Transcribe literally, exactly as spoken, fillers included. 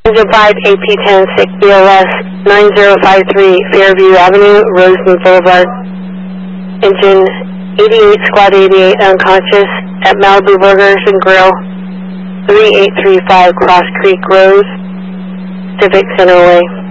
Engine five, A P ten six B L S nine zero five three Fairview Avenue, Rosemead Boulevard. Engine eighty-eight, Squad eighty-eight, unconscious at Malibu Burgers and Grill, three eight three five Cross Creek Road, Civic Center Way.